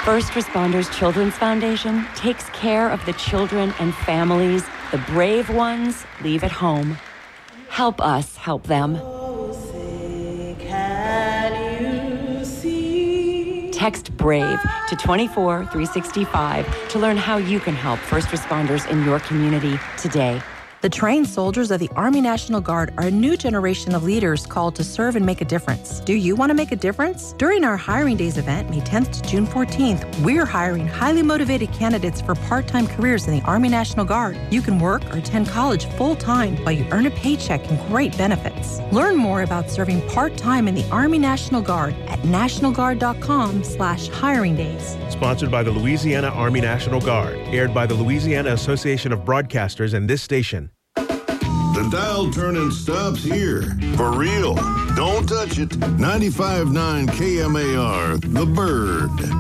First Responders Children's Foundation takes care of the children and families the brave ones leave at home. Help us help them. Text BRAVE to 24365 to learn how you can help first responders in your community today. The trained soldiers of the Army National Guard are a new generation of leaders called to serve and make a difference. Do you want to make a difference? During our Hiring Days event, May 10th to June 14th, we're hiring highly motivated candidates for part-time careers in the Army National Guard. You can work or attend college full-time while you earn a paycheck and great benefits. Learn more about serving part-time in the Army National Guard at nationalguard.com/hiring days. Sponsored by the Louisiana Army National Guard. Aired by the Louisiana Association of Broadcasters and this station. The dial turning stops here. For real. Don't touch it. 95.9 KMAR, The Bird.